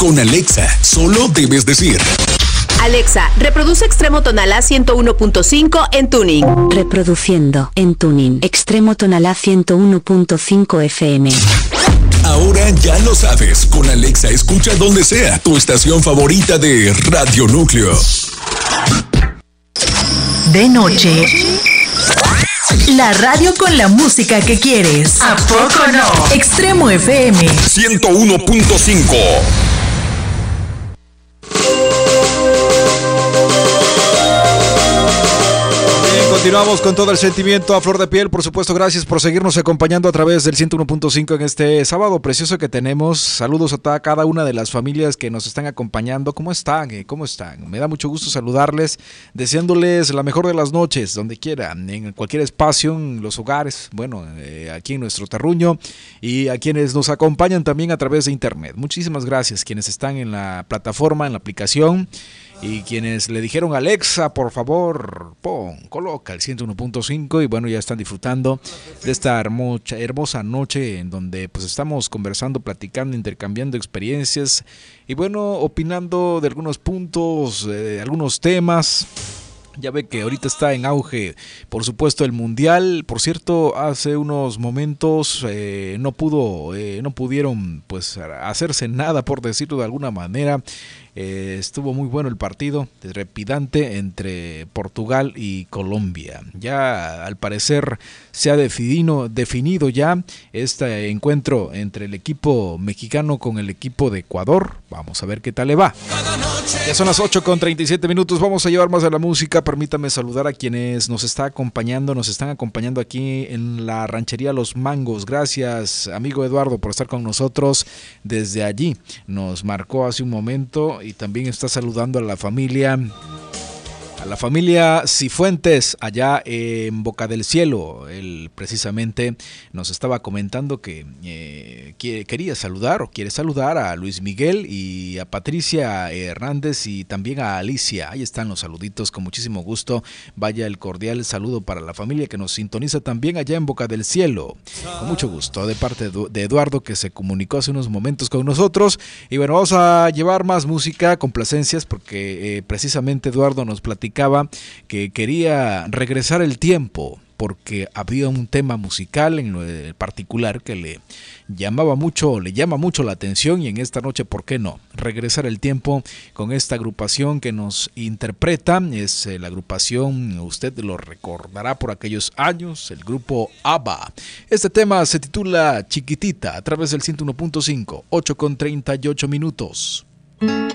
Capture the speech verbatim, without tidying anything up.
Con Alexa, solo debes decir: Alexa, reproduce Extremo Tonalá ciento uno punto cinco en tuning. Reproduciendo en tuning Extremo Tonalá ciento uno punto cinco F M. Ahora ya lo sabes, con Alexa escucha donde sea tu estación favorita de Radio Núcleo. De noche, la radio con la música que quieres. ¿A poco no? Extremo F M ciento uno punto cinco. Continuamos con todo el sentimiento a flor de piel. Por supuesto, gracias por seguirnos acompañando a través del ciento uno punto cinco en este sábado precioso que tenemos. Saludos a toda, cada una de las familias que nos están acompañando. ¿Cómo están? ¿Cómo están? Me da mucho gusto saludarles, deseándoles la mejor de las noches, donde quiera, en cualquier espacio, en los hogares, bueno, eh, aquí en nuestro terruño, y a quienes nos acompañan también a través de internet. Muchísimas gracias, quienes están en la plataforma, en la aplicación. Y quienes le dijeron: Alexa, por favor, pon, coloca el ciento uno punto cinco, y bueno, ya están disfrutando de esta hermosa, hermosa noche en donde pues estamos conversando, platicando, intercambiando experiencias y bueno, opinando de algunos puntos, de algunos temas. Ya ve que ahorita está en auge, por supuesto, el Mundial. Por cierto, hace unos momentos eh, no pudo, eh, no pudieron pues hacerse nada, por decirlo de alguna manera. Eh, estuvo muy bueno el partido, trepidante, entre Portugal y Colombia. Ya al parecer se ha definido, definido ya este encuentro entre el equipo mexicano con el equipo de Ecuador. Vamos a ver qué tal le va. Ya son las ocho con treinta y siete minutos, vamos a llevar más de la música. Permítame saludar a quienes nos está acompañando, nos están acompañando aquí en la ranchería Los Mangos. Gracias, amigo Eduardo, por estar con nosotros desde allí. Nos marcó hace un momento. Y también está saludando a la familia, a la familia Cifuentes allá en Boca del Cielo. Él precisamente nos estaba comentando que eh, quiere, quería saludar o quiere saludar a Luis Miguel y a Patricia Hernández y también a Alicia. Ahí están los saluditos, con muchísimo gusto. Vaya el cordial saludo para la familia que nos sintoniza también allá en Boca del Cielo. Con mucho gusto de parte de Eduardo, que se comunicó hace unos momentos con nosotros. Y bueno, vamos a llevar más música, complacencias, porque eh, precisamente Eduardo nos platicó que quería regresar el tiempo porque había un tema musical en particular que le llamaba mucho, le llama mucho la atención, y en esta noche, ¿por qué no? Regresar el tiempo con esta agrupación que nos interpreta. Es la agrupación, usted lo recordará por aquellos años, el grupo ABBA. Este tema se titula Chiquitita, a través del ciento uno punto cinco, ocho con treinta y ocho minutos.